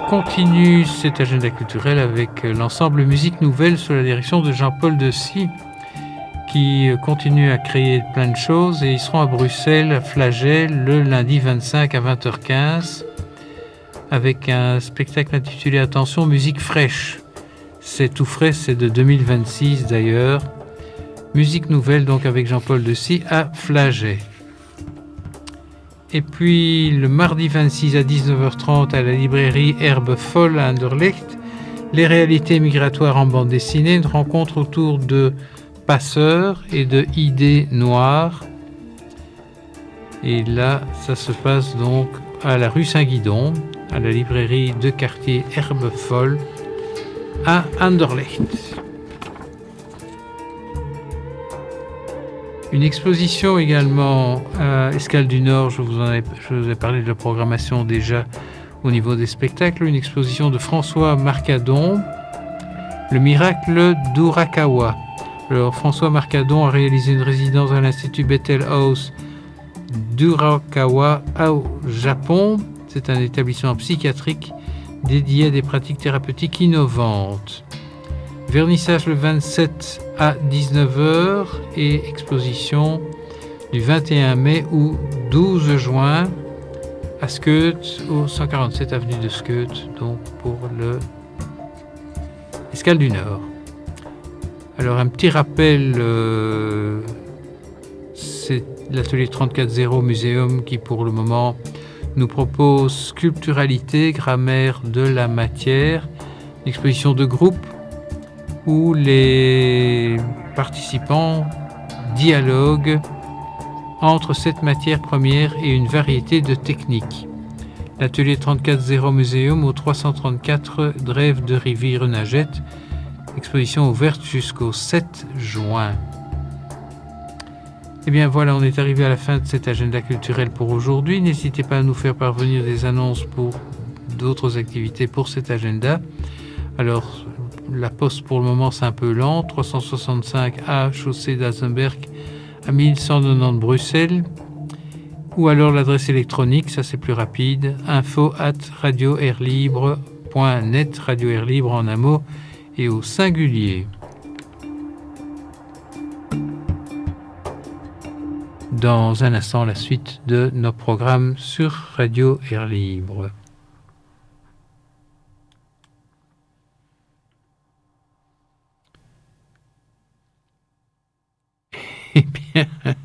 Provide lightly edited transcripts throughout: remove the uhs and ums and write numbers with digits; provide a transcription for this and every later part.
continue cet agenda culturel avec l'ensemble Musique Nouvelle sous la direction de Jean-Paul Dessy, qui continue à créer plein de choses, et ils seront à Bruxelles, à Flagey, le lundi 25 à 20h15, avec un spectacle intitulé Attention, musique fraîche. C'est tout frais, c'est de 2026 d'ailleurs. Musique Nouvelle donc avec Jean-Paul Dessy à Flagey. Et puis le mardi 26 à 19h30 à la librairie Herbe Folle à Anderlecht, les réalités migratoires en bande dessinée, une rencontre autour de passeurs et de idées noires. Et là, ça se passe donc à la rue Saint-Guidon, à la librairie de quartier Herbe Folle à Anderlecht. Une exposition également à Escale du Nord, je vous ai parlé de la programmation déjà au niveau des spectacles, une exposition de François Marcadon, Le miracle d'Urakawa. Alors, François Marcadon a réalisé une résidence à l'Institut Bethel House d'Urakawa au Japon. C'est un établissement psychiatrique dédié à des pratiques thérapeutiques innovantes. Vernissage le 27 à 19h et exposition du 21 mai au 12 juin à Skeut, au 147 avenue de Skeut, donc pour le Escale du Nord. Alors un petit rappel, c'est l'atelier 34.0 Muséum qui pour le moment nous propose Sculpturalité, grammaire de la matière, une exposition de groupe où les participants dialoguent entre cette matière première et une variété de techniques. L'atelier 34.0 Muséum au 334 Drève de Rivière-Nagette, exposition ouverte jusqu'au 7 juin. Et bien voilà, on est arrivé à la fin de cet agenda culturel pour aujourd'hui. N'hésitez pas à nous faire parvenir des annonces pour d'autres activités pour cet agenda. Alors, la poste pour le moment c'est un peu lent, 365 A, chaussée d'Azenberg à 1190 Bruxelles, ou alors l'adresse électronique, ça c'est plus rapide, info@radioairlibre.net, Radio Air Libre en un mot et au singulier. Dans un instant, la suite de nos programmes sur Radio Air Libre. Eh bien,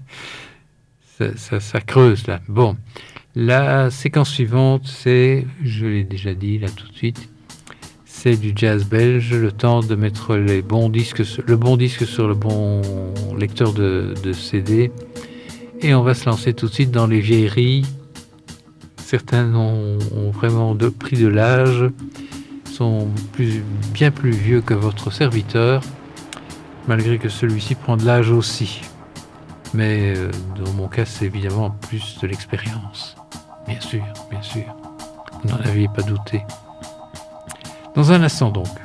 ça creuse là. Bon, la séquence suivante, c'est, je l'ai déjà dit là tout de suite, c'est du jazz belge, le temps de mettre le bon disque sur le bon lecteur de CD. Et on va se lancer tout de suite dans les vieilleries. Certains ont vraiment pris de l'âge, sont bien plus vieux que votre serviteur, malgré que celui-ci prend de l'âge aussi. Mais dans mon cas, c'est évidemment plus de l'expérience. Bien sûr, vous n'en aviez pas douté. Dans un instant donc.